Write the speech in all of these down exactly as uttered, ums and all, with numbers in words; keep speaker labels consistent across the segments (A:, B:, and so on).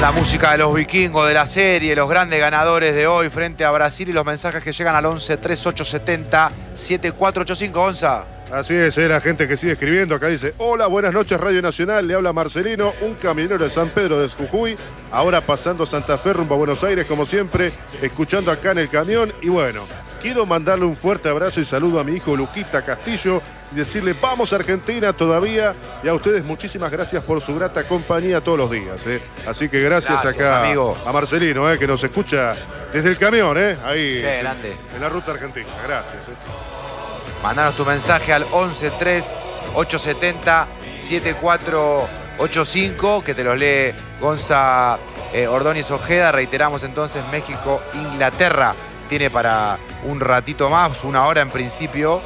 A: la música de los vikingos de la serie, los grandes ganadores de hoy frente a Brasil y los mensajes que llegan al once tres ocho siete cero siete cuatro ocho cinco, Gonza.
B: Así es, eh, la gente que sigue escribiendo acá dice: hola, buenas noches Radio Nacional, le habla Marcelino, un camionero de San Pedro de Jujuy, ahora pasando Santa Fe rumbo a Buenos Aires como siempre, escuchando acá en el camión. Y bueno, quiero mandarle un fuerte abrazo y saludo a mi hijo Luquita Castillo y decirle vamos Argentina todavía, y a ustedes muchísimas gracias por su grata compañía todos los días, eh. Así que gracias, gracias acá amigo. A Marcelino, eh, que nos escucha desde el camión, eh, ahí
A: Qué grande.
B: En la ruta argentina. Gracias. Eh.
A: Mandanos tu mensaje al once tres ocho siete cero siete cuatro ocho cinco, que te los lee Gonza eh, Ordóñez Ojeda. Reiteramos entonces, México, Inglaterra tiene para un ratito más, una hora en principio,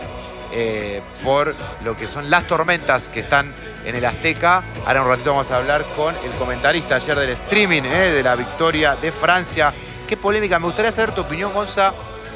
A: eh, por lo que son las tormentas que están en el Azteca. Ahora un ratito vamos a hablar con el comentarista ayer del streaming, eh, de la victoria de Francia. Qué polémica, me gustaría saber tu opinión, Gonza.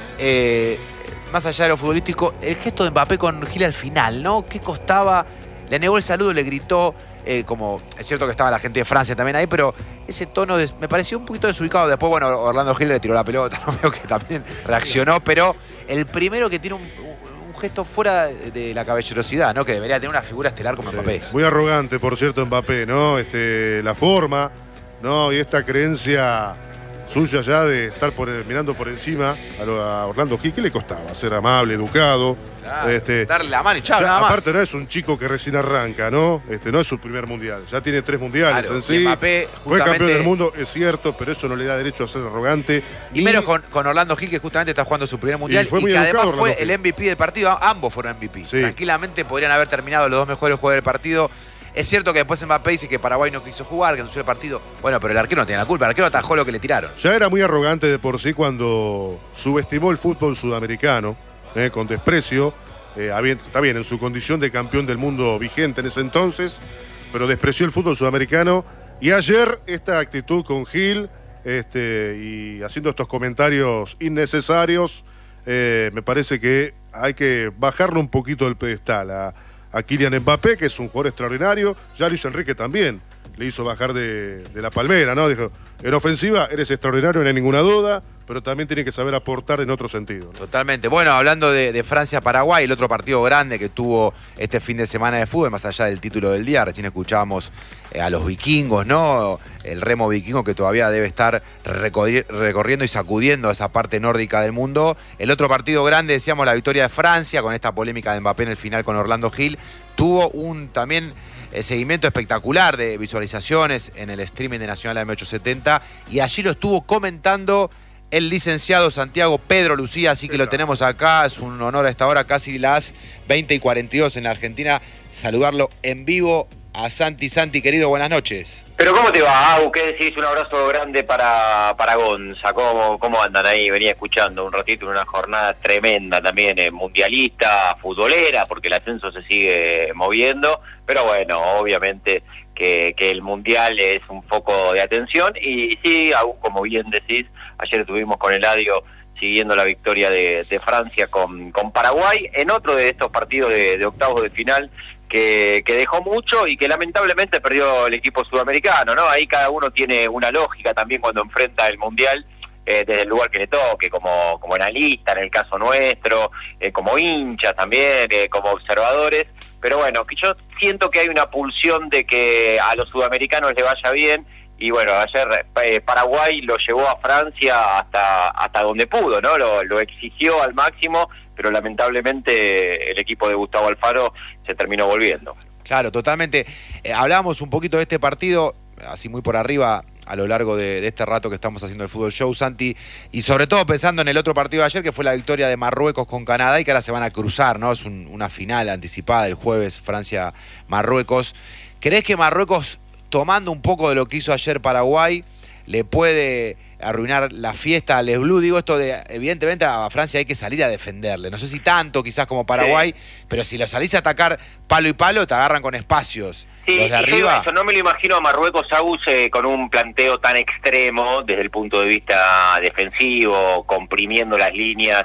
A: Eh, Más allá de lo futbolístico, el gesto de Mbappé con Gil al final, ¿no? ¿Qué costaba? Le negó el saludo, le gritó, eh, como es cierto que estaba la gente de Francia también ahí, pero ese tono de, me pareció un poquito desubicado. Después, bueno, Orlando Gil le tiró la pelota, no veo que también reaccionó, pero el primero que tiene un, un gesto fuera de la caballerosidad, ¿no? Que debería tener una figura estelar como sí. Mbappé.
B: Muy arrogante, por cierto, Mbappé, ¿no? Este, la forma, ¿no? Y esta creencia suya ya de estar por, mirando por encima a Orlando Gil. ¿Qué le costaba? Ser amable, educado.
A: Claro,
B: este,
A: darle la mano y chao,
B: ya,
A: nada más.
B: Aparte no es un chico que recién arranca, ¿no? Este, no es su primer mundial. Ya tiene tres mundiales
A: claro,
B: en sí.
A: Mbappé,
B: fue campeón del mundo, es cierto, pero eso no le da derecho a ser arrogante.
A: Y, y menos con, con Orlando Gil, que justamente está jugando su primer mundial. Y,
B: fue
A: y
B: muy
A: que además
B: Orlando
A: fue
B: Gil.
A: el M V P del partido. Ambos fueron M V P.
B: Sí.
A: Tranquilamente podrían haber terminado los dos mejores jugadores del partido. Es cierto que después Mbappé dice que Paraguay no quiso jugar, que anunció el partido. Bueno, pero el arquero no tiene la culpa. El arquero atajó lo que le tiraron.
B: Ya era muy arrogante de por sí cuando subestimó el fútbol sudamericano, eh, con desprecio. Eh, está bien, en su condición de campeón del mundo vigente en ese entonces, pero despreció el fútbol sudamericano. Y ayer esta actitud con Gil este, y haciendo estos comentarios innecesarios, eh, me parece que hay que bajarlo un poquito del pedestal a a Kylian Mbappé, que es un jugador extraordinario. Ya Luis Enrique también le hizo bajar de, de la palmera, ¿no? Dijo, en ofensiva eres extraordinario, no hay ninguna duda, pero también tiene que saber aportar en otro sentido, ¿no?
A: Totalmente. Bueno, hablando de, de Francia-Paraguay, el otro partido grande que tuvo este fin de semana de fútbol, más allá del título del día, recién escuchábamos eh, a los vikingos, ¿no? El remo vikingo que todavía debe estar recorriendo y sacudiendo esa parte nórdica del mundo. El otro partido grande, decíamos, la victoria de Francia, con esta polémica de Mbappé en el final con Orlando Gil. Tuvo un también eh, seguimiento espectacular de visualizaciones en el streaming de Nacional M ochocientos setenta, y allí lo estuvo comentando el licenciado Santiago Pedro Lucía, así que lo tenemos acá. Es un honor a esta hora, casi las veinte y cuarenta y dos en la Argentina, saludarlo en vivo a Santi. Santi, querido, buenas noches.
C: Pero ¿cómo te va, Agu? ¿Qué decís? Un abrazo grande para, para Gonza. ¿Cómo, ¿Cómo andan ahí? Venía escuchando un ratito en una jornada tremenda también, eh, mundialista, futbolera, porque el ascenso se sigue moviendo. Pero bueno, obviamente que, que el mundial es un foco de atención. Y sí, Agu, como bien decís, ayer estuvimos con Eladio siguiendo la victoria de, de Francia con, con Paraguay en otro de estos partidos de, de octavos de final que, que dejó mucho y que lamentablemente perdió el equipo sudamericano, ¿no? Ahí cada uno tiene una lógica también cuando enfrenta el Mundial, eh, desde el lugar que le toque, como, como analista en el caso nuestro, eh, como hinchas también, eh, como observadores. Pero bueno, que yo siento que hay una pulsión de que a los sudamericanos les vaya bien. Y bueno, ayer eh, Paraguay lo llevó a Francia hasta hasta donde pudo, ¿no? Lo, lo exigió al máximo, pero lamentablemente el equipo de Gustavo Alfaro se terminó volviendo.
A: Claro, totalmente. Eh, hablábamos un poquito de este partido, así muy por arriba, a lo largo de, de este rato que estamos haciendo el Fútbol Show, Santi, y sobre todo pensando en el otro partido de ayer, que fue la victoria de Marruecos con Canadá, y que ahora se van a cruzar, ¿no? Es un, una final anticipada el jueves, Francia-Marruecos. ¿Crees que Marruecos, tomando un poco de lo que hizo ayer Paraguay, le puede arruinar la fiesta a Les Blues? Digo esto de, evidentemente a Francia hay que salir a defenderle, no sé si tanto quizás como Paraguay, sí, pero si lo salís a atacar palo y palo, te agarran con espacios.
C: Sí,
A: los de arriba.
C: Eso, no me lo imagino a Marruecos, Agus, eh, con un planteo tan extremo desde el punto de vista defensivo, comprimiendo las líneas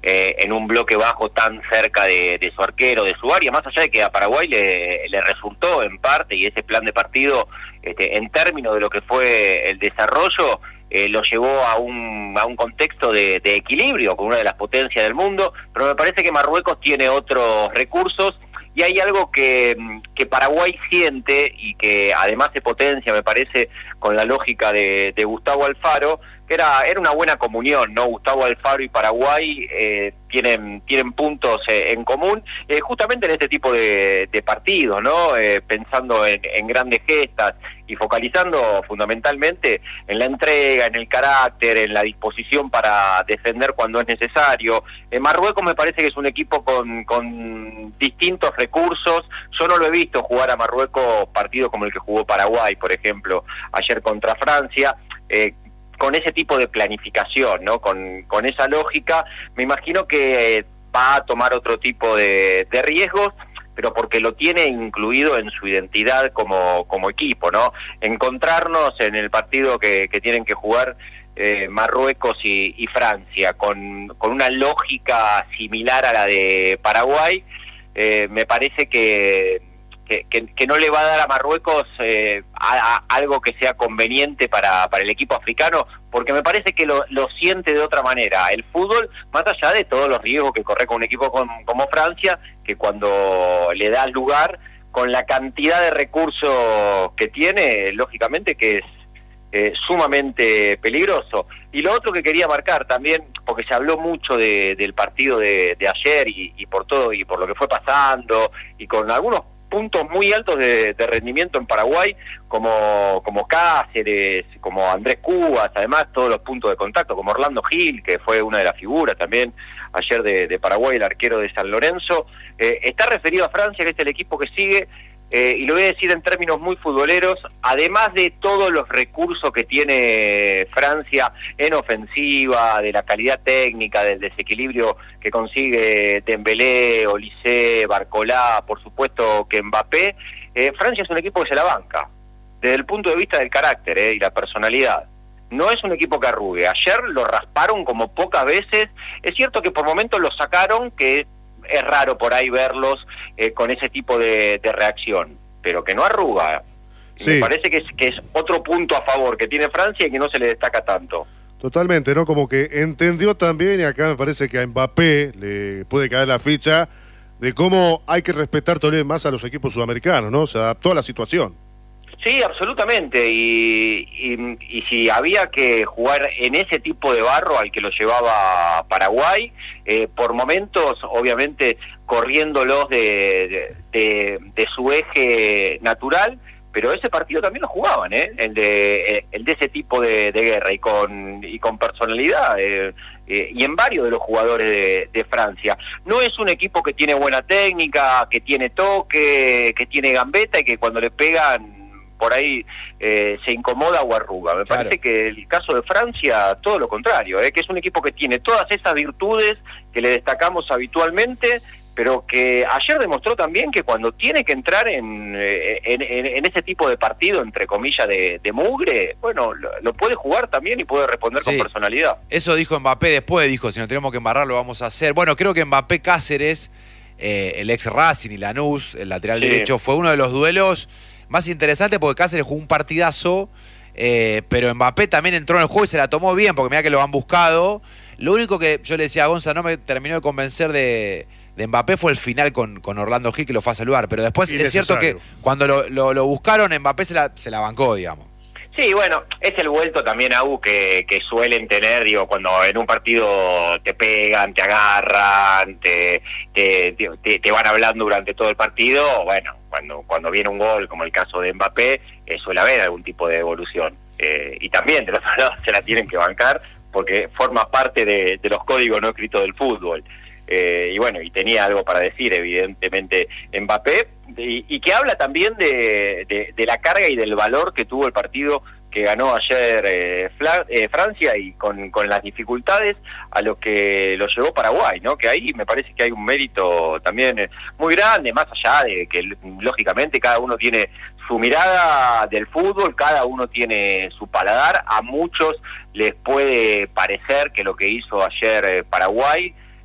C: eh, en un bloque bajo tan cerca de, de su arquero, de su área, más allá de que a Paraguay le, le resultó en parte, y ese plan de partido, este, en términos de lo que fue el desarrollo, eh, lo llevó a un, a un contexto de, de equilibrio con una de las potencias del mundo, pero me parece que Marruecos tiene otros recursos. Y hay algo que, que Paraguay siente y que además se potencia, me parece, con la lógica de, de Gustavo Alfaro, que era, era una buena comunión, ¿no? Gustavo Alfaro y Paraguay eh, tienen, tienen puntos eh, en común, eh, justamente en este tipo de, de partidos, ¿no? Eh, pensando en, en grandes gestas y focalizando fundamentalmente en la entrega, en el carácter, en la disposición para defender cuando es necesario. En Marruecos me parece que es un equipo con, con distintos recursos. Yo no lo he visto jugar a Marruecos partidos como el que jugó Paraguay, por ejemplo, ayer contra Francia, eh, con ese tipo de planificación, ¿no? Con, con esa lógica. Me imagino que va a tomar otro tipo de, de riesgos, pero porque lo tiene incluido en su identidad como, como equipo, ¿no? Encontrarnos en el partido que, que tienen que jugar eh, Marruecos y, y Francia, con, con una lógica similar a la de Paraguay, eh, me parece que, que, que, que no le va a dar a Marruecos eh, a, a algo que sea conveniente para, para el equipo africano, porque me parece que lo, lo siente de otra manera. El fútbol, más allá de todos los riesgos que corre con un equipo con, como Francia, que cuando le das lugar, con la cantidad de recursos que tiene, lógicamente que es eh, sumamente peligroso. Y lo otro que quería marcar también, porque se habló mucho de, del partido de, de ayer y, y por todo, y por lo que fue pasando, y con algunos puntos muy altos de, de rendimiento en Paraguay, como, como Cáceres, como Andrés Cubas, además todos los puntos de contacto, como Orlando Gil, que fue una de las figuras también ayer de, de Paraguay, el arquero de San Lorenzo. Eh, está referido a Francia, que es el equipo que sigue, eh, y lo voy a decir en términos muy futboleros, además de todos los recursos que tiene Francia en ofensiva, de la calidad técnica, del desequilibrio que consigue Dembélé, Olise, Barcolá, por supuesto que Mbappé, eh, Francia es un equipo que se la banca, desde el punto de vista del carácter eh, y la personalidad. No es un equipo que arrugue. Ayer lo rasparon como pocas veces. Es cierto que por momentos lo sacaron, que es raro por ahí verlos eh, con ese tipo de, de reacción, pero que no arruga. Sí. Me parece que es, que es otro punto a favor que tiene Francia y que no se le destaca tanto.
B: Totalmente, ¿no? Como que entendió también, y acá me parece que a Mbappé le puede caer la ficha de cómo hay que respetar todavía más a los equipos sudamericanos, ¿no? Se adaptó a la situación.
C: Sí, absolutamente, y, y, y si había que jugar en ese tipo de barro al que lo llevaba Paraguay, eh, por momentos, obviamente, corriéndolos de, de, de, de su eje natural, pero ese partido también lo jugaban, ¿eh? El de, el de ese tipo de, de guerra, y con, y con personalidad, eh, eh, y en varios de los jugadores de, de Francia. No es un equipo que tiene buena técnica, que tiene toque, que tiene gambeta, y que cuando le pegan por ahí eh, se incomoda o arruga. Me claro. parece que el caso de Francia, todo lo contrario, eh, que es un equipo que tiene todas esas virtudes que le destacamos habitualmente, pero que ayer demostró también que cuando tiene que entrar en, en, en, en ese tipo de partido, entre comillas, de, de mugre, bueno, lo, lo puede jugar también y puede responder sí. con personalidad.
A: Eso dijo Mbappé después, dijo, si nos tenemos que embarrar lo vamos a hacer. Bueno, creo que Mbappé Cáceres, eh, el ex Racing y Lanús, el lateral sí. derecho, fue uno de los duelos más interesante, porque Cáceres jugó un partidazo, eh, pero Mbappé también entró en el juego y se la tomó bien, porque mira que lo han buscado. Lo único que yo le decía a Gonza, no me terminó de convencer de, de Mbappé, fue el final con, con Orlando Gil, que lo fue a saludar, pero después es cierto que cuando lo, lo, lo buscaron, Mbappé se la, se la bancó, digamos.
C: Sí, bueno, es el vuelto también, Agu, que, que suelen tener, digo, cuando en un partido te pegan, te agarran, te, te, te, te van hablando durante todo el partido. Bueno, cuando, cuando viene un gol, como el caso de Mbappé, eh, suele haber algún tipo de evolución. Eh, y también, de los otro lado, se la tienen que bancar, porque forma parte de, de los códigos no escritos del fútbol. Eh, y bueno, y tenía algo para decir, evidentemente, Mbappé, y, y que habla también de, de, de la carga y del valor que tuvo el partido que ganó ayer eh, Fla, eh, Francia, y con, con las dificultades a lo que lo llevó Paraguay, ¿no? Que ahí me parece que hay un mérito también eh, muy grande, más allá de que lógicamente cada uno tiene su mirada del fútbol, cada uno tiene su paladar. A muchos les puede parecer que lo que hizo ayer eh, Paraguay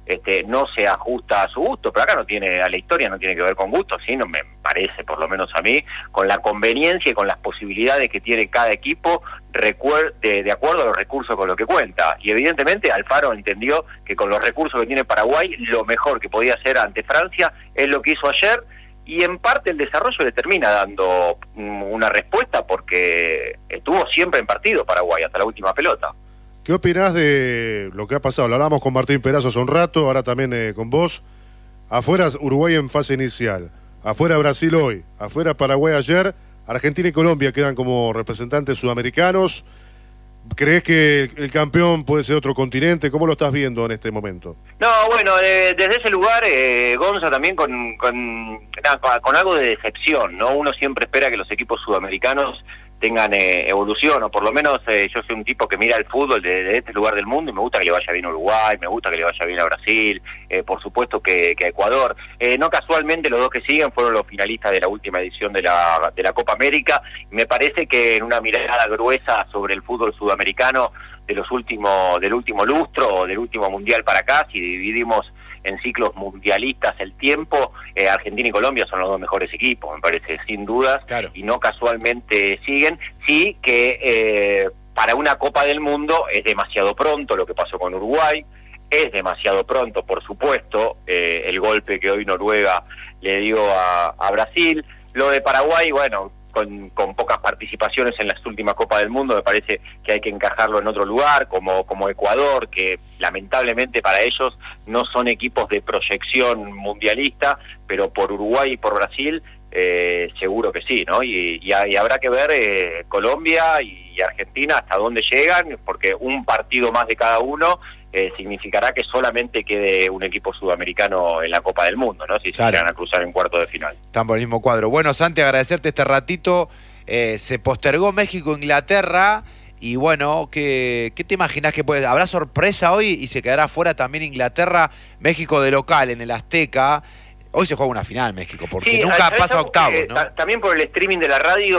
C: este, no se ajusta a su gusto, pero acá no tiene, a la historia no tiene que ver con gusto, sino me parece, por lo menos a mí, con la conveniencia y con las posibilidades que tiene cada equipo de, de acuerdo a los recursos con los que cuenta. Y evidentemente Alfaro entendió que con los recursos que tiene Paraguay, lo mejor que podía hacer ante Francia es lo que hizo ayer, y en parte el desarrollo le termina dando una respuesta porque estuvo siempre en partido Paraguay hasta la última pelota.
B: ¿Qué opinás de lo que ha pasado? Lo hablamos con Martín Perazo hace un rato, ahora también eh, con vos. Afuera Uruguay en fase inicial, afuera Brasil hoy, afuera Paraguay ayer, Argentina y Colombia quedan como representantes sudamericanos. ¿Crees que el, el campeón puede ser otro continente? ¿Cómo lo estás viendo en este momento?
C: No, bueno, eh, desde ese lugar, eh, Gonza, también con, con, con algo de decepción, ¿no? Uno siempre espera que los equipos sudamericanos tengan eh, evolución, o por lo menos eh, yo soy un tipo que mira el fútbol de, de este lugar del mundo y me gusta que le vaya bien a Uruguay, me gusta que le vaya bien a Brasil, eh, por supuesto que, que a Ecuador. Eh, no casualmente los dos que siguen fueron los finalistas de la última edición de la, de la Copa América. Me parece que en una mirada gruesa sobre el fútbol sudamericano de los últimos, del último lustro o del último mundial para acá, si dividimos en ciclos mundialistas el tiempo, eh, Argentina y Colombia son los dos mejores equipos, me parece, sin dudas,
A: claro.
C: Y no casualmente siguen. Sí que eh, para una Copa del Mundo es demasiado pronto lo que pasó con Uruguay, es demasiado pronto, por supuesto, eh, el golpe que hoy Noruega le dio a, a Brasil. Lo de Paraguay, bueno, Con, con pocas participaciones en las últimas Copas del Mundo, me parece que hay que encajarlo en otro lugar, como, como Ecuador, que lamentablemente para ellos no son equipos de proyección mundialista, pero por Uruguay y por Brasil eh, seguro que sí, ¿no? Y, y, y habrá que ver eh, Colombia y, y Argentina hasta dónde llegan, porque un partido más de cada uno Eh, significará que solamente quede un equipo sudamericano en la Copa del Mundo, ¿no? Si
A: claro.
C: se llegan a cruzar en cuarto de final.
A: Están por el mismo cuadro. Bueno, Santi, agradecerte este ratito. Eh, se postergó México-Inglaterra y bueno, ¿qué, qué te imaginas que puede? ¿Habrá sorpresa hoy y se quedará fuera también Inglaterra? México de local en el Azteca. Hoy se juega una final México, porque sí, nunca pasa a octavos, ¿no?
C: También por el streaming de la radio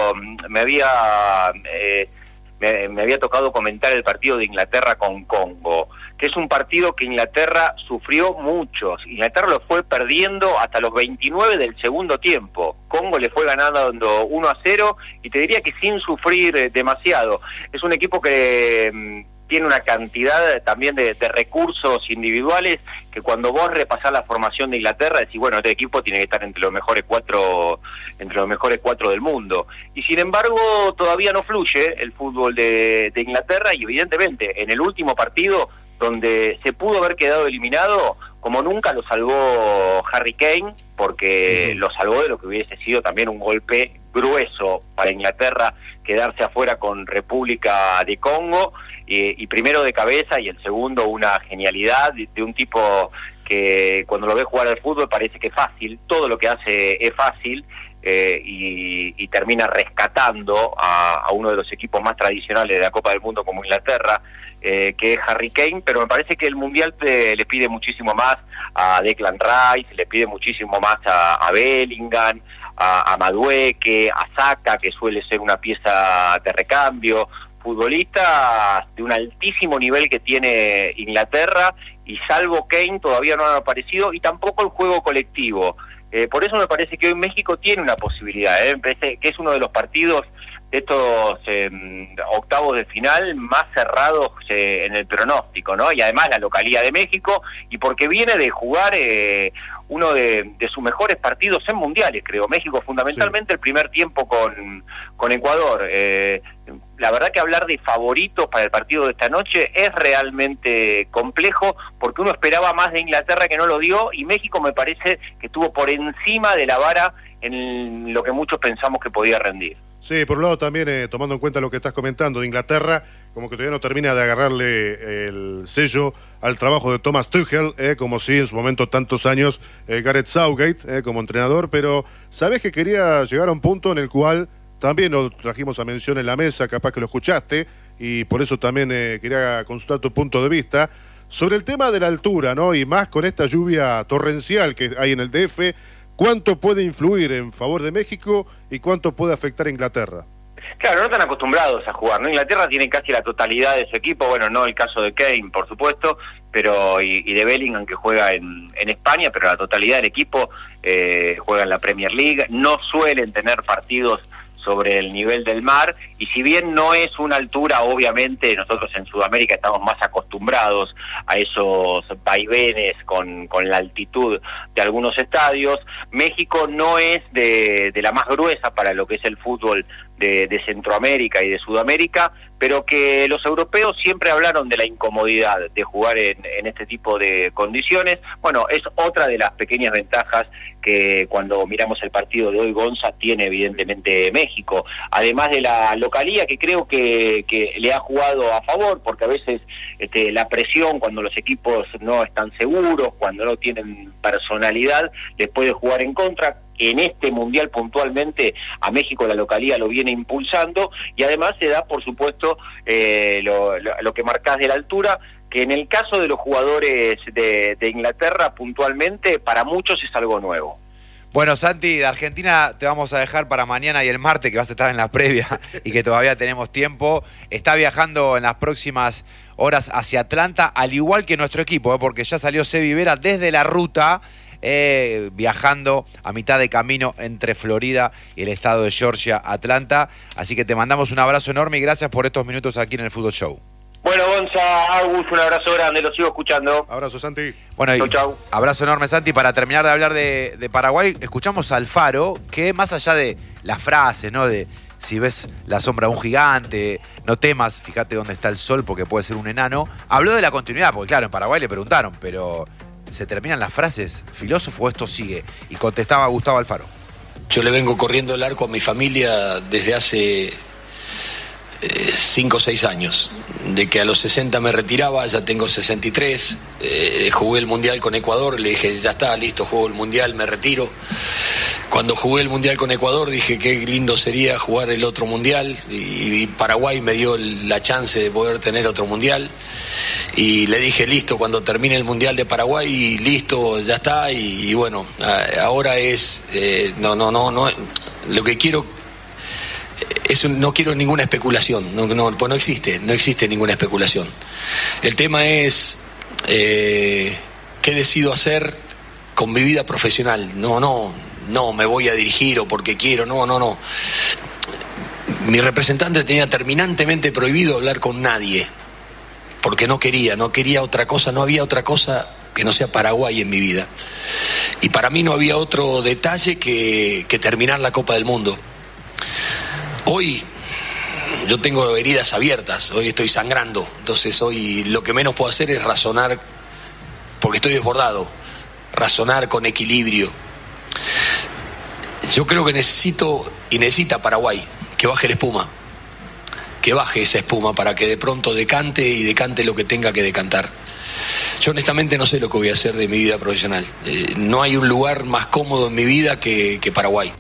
C: me había... Eh, Me, me había tocado comentar el partido de Inglaterra con Congo, que es un partido que Inglaterra sufrió mucho. Inglaterra lo fue perdiendo hasta los veintinueve del segundo tiempo. Congo le fue ganando uno a cero y te diría que sin sufrir eh, demasiado. Es un equipo que eh, tiene una cantidad también de, de recursos individuales que cuando vos repasás la formación de Inglaterra decís, bueno, este equipo tiene que estar entre los mejores cuatro entre los mejores cuatro del mundo. Y sin embargo todavía no fluye el fútbol de, de Inglaterra, y evidentemente en el último partido donde se pudo haber quedado eliminado, como nunca lo salvó Harry Kane, porque uh-huh. lo salvó de lo que hubiese sido también un golpe grueso para Inglaterra, quedarse afuera con República de Congo, y, y primero de cabeza y el segundo una genialidad de, de un tipo que cuando lo ves jugar al fútbol parece que es fácil, todo lo que hace es fácil, eh, y, y termina rescatando a, a uno de los equipos más tradicionales de la Copa del Mundo como Inglaterra, eh, que es Harry Kane, pero me parece que el Mundial te, le pide muchísimo más a Declan Rice, le pide muchísimo más a, a Bellingham, a, a Madueke, a Saka, que suele ser una pieza de recambio, futbolistas de un altísimo nivel que tiene Inglaterra, y salvo Kane todavía no han aparecido, y tampoco el juego colectivo. Eh, por eso me parece que hoy México tiene una posibilidad, ¿eh? Me parece que es uno de los partidos de estos eh, octavos de final más cerrados eh, en el pronóstico, ¿no? Y además la localidad de México, y porque viene de jugar eh, uno de, de sus mejores partidos en mundiales, creo. México fundamentalmente sí. El primer tiempo con, con Ecuador. Eh, la verdad que hablar de favoritos para el partido de esta noche es realmente complejo, porque uno esperaba más de Inglaterra que no lo dio, y México me parece que estuvo por encima de la vara en lo que muchos pensamos que podía rendir.
B: Sí, por un lado también, eh, tomando en cuenta lo que estás comentando de Inglaterra, como que todavía no termina de agarrarle el sello al trabajo de Thomas Tuchel, eh, como si en su momento tantos años eh, Gareth Southgate eh, como entrenador, pero sabés que quería llegar a un punto en el cual también lo trajimos a mención en la mesa, capaz que lo escuchaste, y por eso también eh, quería consultar tu punto de vista sobre el tema de la altura, ¿no? Y más con esta lluvia torrencial que hay en el D F, ¿cuánto puede influir en favor de México y cuánto puede afectar a Inglaterra?
C: Claro, no están acostumbrados a jugar, ¿no? Inglaterra tiene casi la totalidad de su equipo, bueno, no el caso de Kane, por supuesto, pero y, y de Bellingham, que juega en, en España, pero la totalidad del equipo eh, juega en la Premier League, no suelen tener partidos sobre el nivel del mar, y si bien no es una altura, obviamente nosotros en Sudamérica estamos más acostumbrados a esos vaivenes con, con la altitud de algunos estadios. México no es de, de la más gruesa para lo que es el fútbol de, de Centroamérica y de Sudamérica, pero que los europeos siempre hablaron de la incomodidad de jugar en, en este tipo de condiciones. Bueno, es otra de las pequeñas ventajas que cuando miramos el partido de hoy, Gonza, tiene evidentemente México, además de la localía que creo que, que le ha jugado a favor, porque a veces este, la presión cuando los equipos no están seguros, cuando no tienen personalidad, les puede jugar en contra. En este Mundial puntualmente a México la localía lo viene impulsando, y además se da, por supuesto, eh, lo, lo, lo que marcás de la altura, que en el caso de los jugadores de, de Inglaterra puntualmente, para muchos es algo nuevo.
A: Bueno, Santi, de Argentina te vamos a dejar para mañana y el martes, que vas a estar en la previa y que todavía tenemos tiempo. Está viajando en las próximas horas hacia Atlanta, al igual que nuestro equipo, ¿eh? Porque ya salió Sebi Vera desde la ruta, Eh, viajando a mitad de camino entre Florida y el estado de Georgia, Atlanta. Así que te mandamos un abrazo enorme y gracias por estos minutos aquí en el Fútbol Show.
C: Bueno, Gonza, Agus, un abrazo grande, lo sigo escuchando.
B: Abrazo, Santi.
A: Bueno, y
C: chau, chau.
A: Abrazo enorme, Santi. Para terminar de hablar de, de Paraguay, escuchamos a Alfaro, que más allá de la frase, ¿no? De si ves la sombra de un gigante, no temas, fíjate dónde está el sol porque puede ser un enano. Habló de la continuidad, porque claro, en Paraguay le preguntaron, pero ¿se terminan las frases? ¿Filósofo, esto sigue? Y contestaba Gustavo Alfaro.
D: Yo le vengo corriendo el arco a mi familia desde hace cinco o seis años. De que a los sesenta me retiraba, ya tengo sesenta y tres, eh, jugué el Mundial con Ecuador, le dije, ya está, listo, juego el Mundial, me retiro. Cuando jugué el Mundial con Ecuador dije qué lindo sería jugar el otro Mundial, y, y Paraguay me dio la chance de poder tener otro Mundial, y le dije, listo, cuando termine el Mundial de Paraguay, listo, ya está, y, y bueno, ahora es, eh, no, no, no, no, lo que quiero es un, no quiero ninguna especulación, no, no, pues no existe, no existe ninguna especulación. El tema es eh, qué decido hacer con mi vida profesional. No, no, no me voy a dirigir o porque quiero, no, no, no. Mi representante tenía terminantemente prohibido hablar con nadie, porque no quería, no quería otra cosa, no había otra cosa que no sea Paraguay en mi vida. Y para mí no había otro detalle que, que terminar la Copa del Mundo. Hoy yo tengo heridas abiertas, hoy estoy sangrando, entonces hoy lo que menos puedo hacer es razonar, porque estoy desbordado, razonar con equilibrio. Yo creo que necesito, y necesita Paraguay, que baje la espuma, que baje esa espuma para que de pronto decante y decante lo que tenga que decantar. Yo honestamente no sé lo que voy a hacer de mi vida profesional. Eh, no hay un lugar más cómodo en mi vida que, que Paraguay.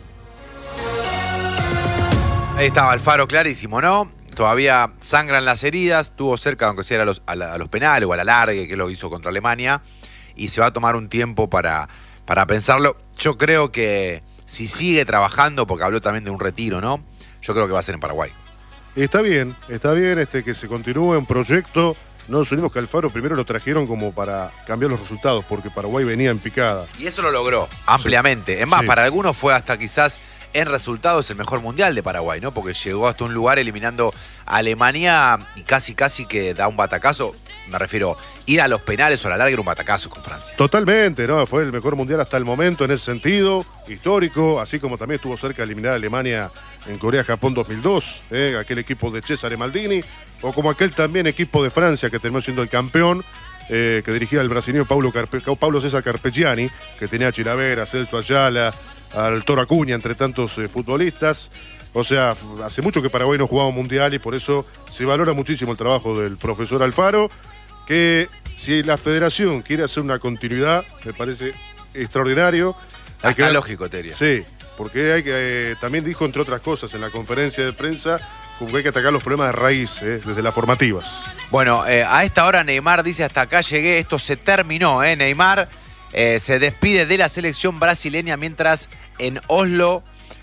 A: Ahí estaba Alfaro, clarísimo, ¿no? Todavía sangran las heridas, tuvo cerca, aunque sea a los, a, la, a los penales o a la largue, que lo hizo contra Alemania, y se va a tomar un tiempo para, para pensarlo. Yo creo que si sigue trabajando, porque habló también de un retiro, ¿no? Yo creo que va a ser en Paraguay.
B: Está bien, está bien este que se continúe un proyecto. No nos unimos que Alfaro primero lo trajeron como para cambiar los resultados, porque Paraguay venía en picada.
A: Y eso lo logró ampliamente. Sí. Es más,
B: sí.
A: Para algunos fue hasta quizás en resultados el mejor mundial de Paraguay, ¿no? Porque llegó hasta un lugar eliminando a Alemania y casi, casi que da un batacazo. Me refiero, ir a los penales o a la larga era un batacazo con Francia.
B: Totalmente, ¿no? Fue el mejor mundial hasta el momento en ese sentido, histórico, así como también estuvo cerca de eliminar a Alemania en Corea-Japón dos mil dos, ¿eh? Aquel equipo de Cesare Maldini, o como aquel también equipo de Francia que terminó siendo el campeón, eh, que dirigía el brasileño Paulo, Carpe, Paulo César Carpegiani, que tenía a Chilavera, a Celso Ayala, al Toro Acuña, entre tantos eh, futbolistas. O sea, hace mucho que Paraguay no jugaba un mundial y por eso se valora muchísimo el trabajo del profesor Alfaro, que si la federación quiere hacer una continuidad, me parece extraordinario.
A: Hay
B: Está
A: que... lógico, Teria.
B: Sí, porque hay que, eh, también dijo, entre otras cosas, en la conferencia de prensa, como que hay que atacar los problemas de raíz, eh, desde las formativas.
A: Bueno, eh, a esta hora Neymar dice, hasta acá llegué, esto se terminó, ¿eh? Neymar eh, se despide de la selección brasileña mientras en Oslo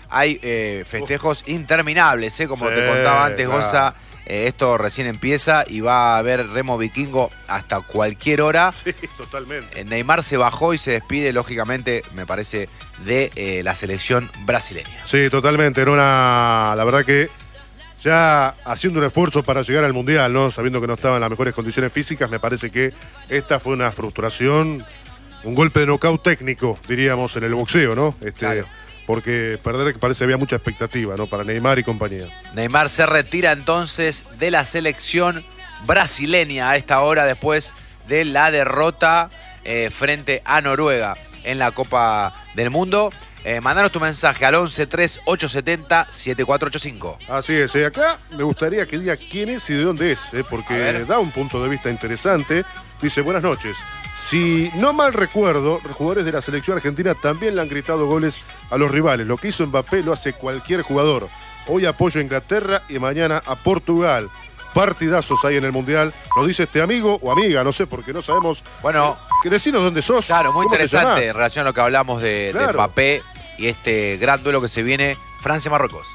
A: hay eh, festejos interminables, ¿eh? Como
B: Sí,
A: te contaba antes,
B: claro.
A: Gonza. Eh, esto recién empieza y va a haber remo vikingo hasta cualquier hora.
B: Sí, totalmente.
A: Eh, Neymar se bajó y se despide, lógicamente, me parece, de eh, la selección brasileña.
B: Sí, totalmente. Era una. La verdad que ya haciendo un esfuerzo para llegar al Mundial, ¿no? Sabiendo que no estaba en las mejores condiciones físicas, me parece que esta fue una frustración, un golpe de nocaut técnico, diríamos, en el boxeo, ¿no? Este,
A: Claro.
B: Porque perder, que parece había mucha expectativa, ¿no? Para Neymar y compañía.
A: Neymar se retira entonces de la selección brasileña a esta hora después de la derrota eh, frente a Noruega en la Copa del Mundo. Eh, mandanos tu mensaje al once tres ocho siete cero siete cuatro ocho cinco.
B: Así es, eh, acá me gustaría que diga quién es y de dónde es, eh,
A: A
B: porque
A: ver.
B: da un punto de vista interesante. Dice, buenas noches. Si no mal recuerdo, los jugadores de la selección argentina también le han gritado goles a los rivales. Lo que hizo Mbappé lo hace cualquier jugador. Hoy apoyo a Inglaterra y mañana a Portugal. Partidazos hay en el Mundial. Nos dice este amigo o amiga, no sé, porque no sabemos.
A: Bueno,
B: Que decinos dónde sos.
A: claro, muy
B: ¿Cómo te
A: interesante en
B: llamás?
A: relación a lo que hablamos de,
B: Claro.
A: de Mbappé y este gran duelo que se viene Francia-Marruecos.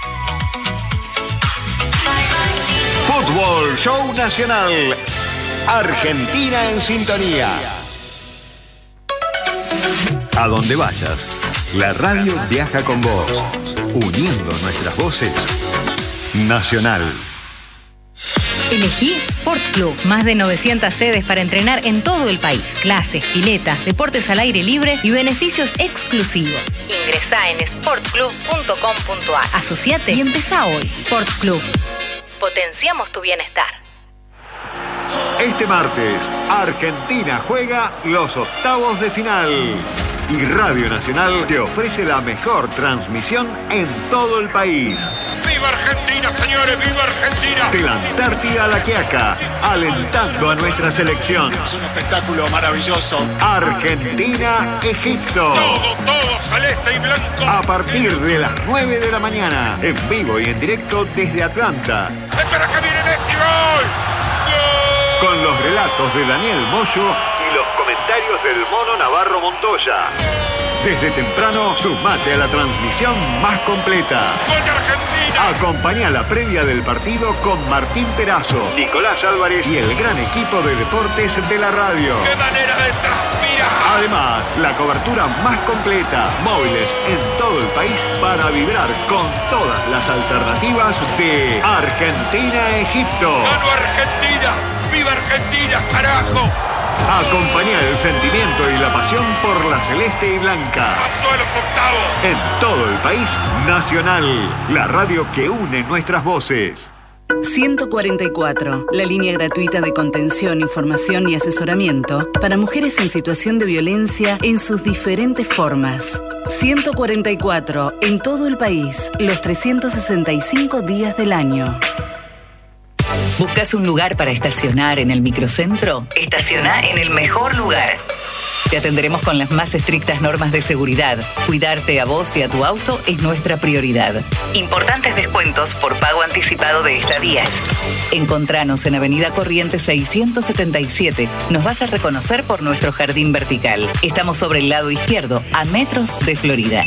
E: Fútbol Show Nacional. Argentina en sintonía. A donde vayas, la radio viaja con vos, uniendo nuestras voces. Nacional.
F: Elegí Sport Club. Más de novecientas sedes para entrenar en todo el país. Clases, piletas, deportes al aire libre y beneficios exclusivos. Ingresá en sport club punto com punto a r. Asociate y empezá hoy. Sport Club. Potenciamos tu bienestar.
E: Este martes, Argentina juega los octavos de final. Y Radio Nacional te ofrece la mejor transmisión en todo el país.
G: ¡Viva Argentina, señores! ¡Viva Argentina!
E: De la Antártida a la Quiaca, alentando a nuestra selección.
G: Es un espectáculo maravilloso.
E: Argentina-Egipto.
G: Todo, todo celeste y blanco.
E: A partir de las nueve de la mañana, en vivo y en directo desde Atlanta.
G: ¡Espera que viene Messi! ¡Gol!
E: Con los relatos de Daniel Moyo y los comentarios del Mono Navarro Montoya. Desde temprano, sumate a la transmisión más completa.
G: ¡Gol de Argentina!
E: Acompaña la previa del partido con Martín Perazo, Nicolás Álvarez y el gran equipo de deportes de la radio.
G: ¡Qué manera de transpirar!
E: Además, la cobertura más completa, móviles en todo el país para vibrar con todas las alternativas de Argentina-Egipto.
G: ¡Gano Argentina! ¡Viva Argentina, carajo!
E: Acompaña el sentimiento y la pasión por la celeste y blanca.
G: ¡Pasó a los octavos!
E: En todo el país, Nacional, la radio que une nuestras voces.
H: ciento cuarenta y cuatro, la línea gratuita de contención, información y asesoramiento para mujeres en situación de violencia en sus diferentes formas. ciento cuarenta y cuatro, en todo el país, los trescientos sesenta y cinco días del año.
I: ¿Buscas un lugar para estacionar en el microcentro? Estaciona en el mejor lugar. Te atenderemos con las más estrictas normas de seguridad. Cuidarte a vos y a tu auto es nuestra prioridad. Importantes descuentos por pago anticipado de estadías. Encontranos en Avenida Corrientes seiscientos setenta y siete. Nos vas a reconocer por nuestro jardín vertical. Estamos sobre el lado izquierdo, a metros de Florida.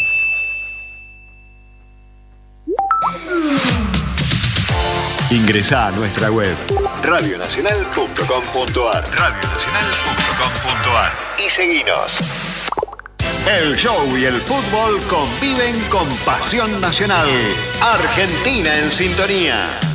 E: Ingresá a nuestra web radio nacional punto com punto a r radio nacional punto com punto a r y seguinos. El show y el fútbol conviven con pasión nacional. Argentina en sintonía.